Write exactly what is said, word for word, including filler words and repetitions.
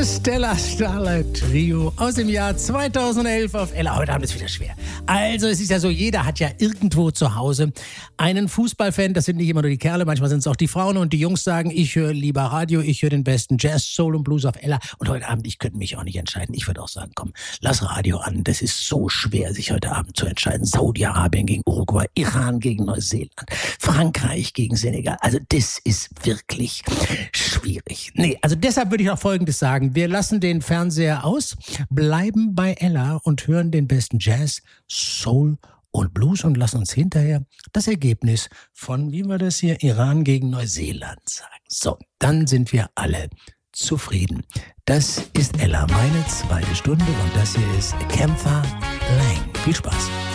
Das Stella Starlight Trio aus dem Jahr zweitausendelf auf Ella. Heute Abend ist wieder schwer. Also es ist ja so, jeder hat ja irgendwo zu Hause einen Fußballfan. Das sind nicht immer nur die Kerle, manchmal sind es auch die Frauen. Und die Jungs sagen, ich höre lieber Radio, ich höre den besten Jazz, Soul und Blues auf Ella. Und heute Abend, ich könnte mich auch nicht entscheiden. Ich würde auch sagen, komm, lass Radio an. Das ist so schwer, sich heute Abend zu entscheiden. Saudi-Arabien gegen Uruguay, Iran gegen Neuseeland, Frankreich gegen Senegal. Also das ist wirklich schwierig. Nee, also deshalb würde ich auch Folgendes sagen. Wir lassen den Fernseher aus, bleiben bei Ella und hören den besten Jazz, Soul und Blues und lassen uns hinterher das Ergebnis von, wie war das hier, Iran gegen Neuseeland sagen. So, dann sind wir alle zufrieden. Das ist Ella, meine zweite Stunde und das hier ist Camphor Lang. Viel Spaß.